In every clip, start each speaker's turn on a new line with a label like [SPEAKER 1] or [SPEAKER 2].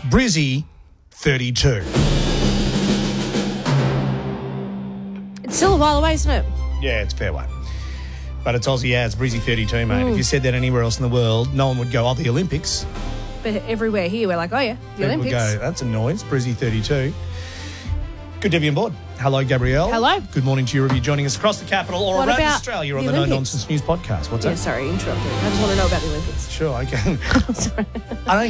[SPEAKER 1] Brizzy 32.
[SPEAKER 2] It's still a while away, isn't it?
[SPEAKER 1] Yeah, it's fair one. But it's Aussie ads, Brizzy 32, mate. If you said that anywhere else in the world, no one would go, the Olympics.
[SPEAKER 2] But everywhere here, we're like, oh, yeah, the
[SPEAKER 1] People
[SPEAKER 2] Olympics.
[SPEAKER 1] would go, that's a noise, Brizzy 32. Good to have you on board. Hello, Gabrielle.
[SPEAKER 2] Hello.
[SPEAKER 1] Good morning to you if you're joining us across the capital or
[SPEAKER 2] What
[SPEAKER 1] around
[SPEAKER 2] about
[SPEAKER 1] Australia on
[SPEAKER 2] the
[SPEAKER 1] the No
[SPEAKER 2] Olympics?
[SPEAKER 1] Nonsense News podcast. What's
[SPEAKER 2] Yeah,
[SPEAKER 1] that?
[SPEAKER 2] sorry, interrupted. I just want to know about the Olympics.
[SPEAKER 1] Sure, I can. I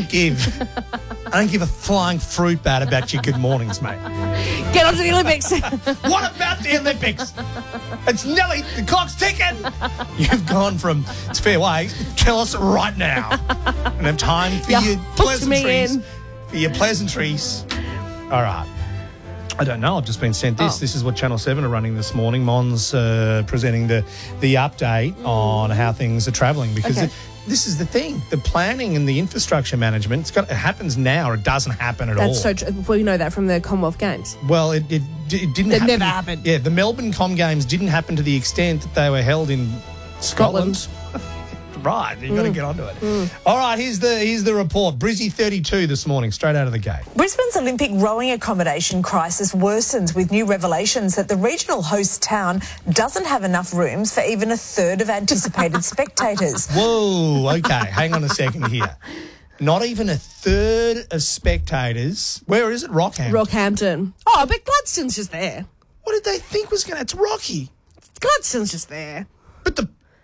[SPEAKER 1] don't give a flying fruit bat about your good mornings, mate.
[SPEAKER 2] Get on to the Olympics.
[SPEAKER 1] What about the Olympics? It's nearly, the clock's ticking. You've gone from, it's fair way, tell us right now. And have time for
[SPEAKER 2] You
[SPEAKER 1] your
[SPEAKER 2] hooked me
[SPEAKER 1] pleasantries.
[SPEAKER 2] in.
[SPEAKER 1] For your pleasantries. All right. I don't know. I've just been sent this.
[SPEAKER 2] Oh.
[SPEAKER 1] This is what Channel 7 are running this morning. Mon's presenting the update on how things are travelling because
[SPEAKER 2] Okay.
[SPEAKER 1] this is the thing. The planning and the infrastructure management, it happens now or it doesn't happen at all.
[SPEAKER 2] That's so true. We know that from the Commonwealth Games.
[SPEAKER 1] Well, it didn't
[SPEAKER 2] That
[SPEAKER 1] happen.
[SPEAKER 2] never happened.
[SPEAKER 1] Yeah, the Melbourne Com Games didn't happen to the extent that they were held in Scotland. Right, you've got to get onto it. All right, here's the report. Brizzy 32 this morning, straight out of the gate.
[SPEAKER 3] Brisbane's Olympic rowing accommodation crisis worsens with new revelations that the regional host town doesn't have enough rooms for even a third of anticipated spectators.
[SPEAKER 1] Whoa, okay, hang on a second here. Not even a third of spectators. Where is it? Rockhampton.
[SPEAKER 2] Rockhampton. Oh, but Gladstone's just there.
[SPEAKER 1] What did they think was going to... It's Rocky.
[SPEAKER 2] Gladstone's just there.
[SPEAKER 1] But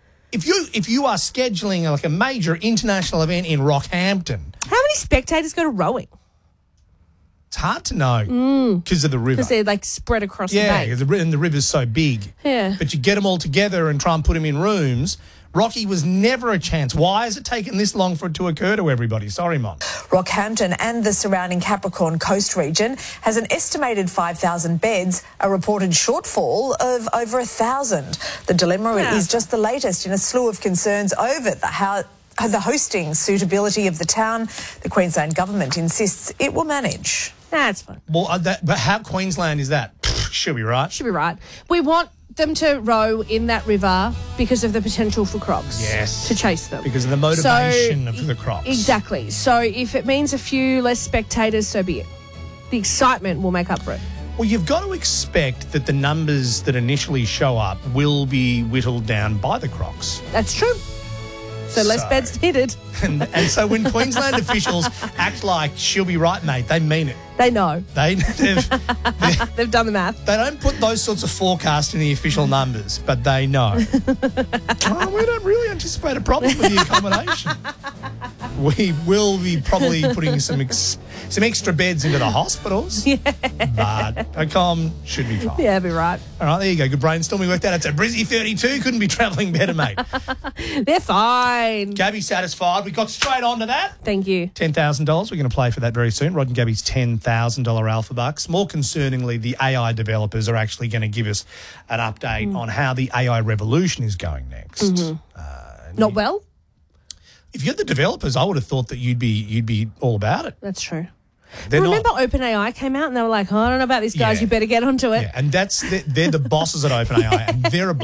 [SPEAKER 1] if you are scheduling like a major international event in Rockhampton,
[SPEAKER 2] How many spectators go to rowing?
[SPEAKER 1] it's hard to know because of the river.
[SPEAKER 2] Because they're like spread across
[SPEAKER 1] Yeah,
[SPEAKER 2] the bay.
[SPEAKER 1] because the river's so big.
[SPEAKER 2] Yeah.
[SPEAKER 1] But you get them all together and try and put them in rooms. Rocky was never a chance. Why has it taken this long for it to occur to everybody? Sorry, Mon.
[SPEAKER 3] Rockhampton and the surrounding Capricorn Coast region has an estimated 5,000 beds, a reported shortfall of over 1,000. The dilemma is just the latest in a slew of concerns over the hosting suitability of the town. The Queensland government insists it will manage.
[SPEAKER 2] That's fine.
[SPEAKER 1] Well, but how Queensland is that? Should be right.
[SPEAKER 2] Should be right. We want them to row in that river because of the potential for crocs.
[SPEAKER 1] Yes.
[SPEAKER 2] To chase them.
[SPEAKER 1] Because of the motivation of the crocs.
[SPEAKER 2] Exactly. So if it means a few less spectators, so be it. The excitement will make up for it.
[SPEAKER 1] Well, you've got to expect that the numbers that initially show up will be whittled down by the crocs.
[SPEAKER 2] That's true. So less beds needed.
[SPEAKER 1] And so when Queensland officials act like she'll be right, mate, they mean it.
[SPEAKER 2] They know.
[SPEAKER 1] They've
[SPEAKER 2] They've done the math.
[SPEAKER 1] They don't put those sorts of forecasts in the official numbers, but they know. We don't really anticipate a problem with the accommodation. We will be probably putting some extra beds into the hospitals. Yeah. But accom should be fine.
[SPEAKER 2] Yeah, be right.
[SPEAKER 1] All right, there you go. Good brainstorming. Worked out. It's a Brizzy 32. Couldn't be travelling better, mate.
[SPEAKER 2] They're fine.
[SPEAKER 1] Gabby satisfied. We got straight on to that.
[SPEAKER 2] Thank you.
[SPEAKER 1] $10,000. We're going to play for that very soon. Rod and Gabby's $10,000 Alpha Bucks. More concerningly, the AI developers are actually going to give us an update on how the AI revolution is going next.
[SPEAKER 2] Not well?
[SPEAKER 1] If you're the developers, I would have thought that you'd be all about it.
[SPEAKER 2] That's true.
[SPEAKER 1] They're
[SPEAKER 2] Remember
[SPEAKER 1] not.
[SPEAKER 2] OpenAI came out and they were like, oh, I don't know about these guys.
[SPEAKER 1] Yeah.
[SPEAKER 2] You better get onto it.
[SPEAKER 1] Yeah, and they're the bosses at OpenAI, and they're a